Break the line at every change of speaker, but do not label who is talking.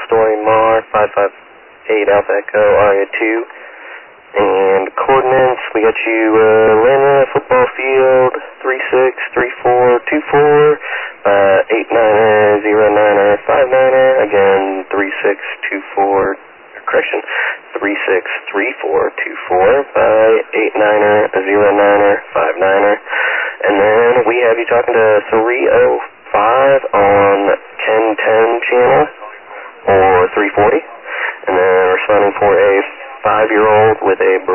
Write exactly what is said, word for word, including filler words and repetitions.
Story Mar, five five eight Alpha Echo, Aria two. And coordinates, we got you uh, landing at football field, three six three four two four, uh, eight niner zero niner five niner, again three six two four, correction, three six three four two four by eight niner zero niner five niner. And then we have you talking to three oh five on ten ten channel, or three forty, and then responding for a five-year-old with a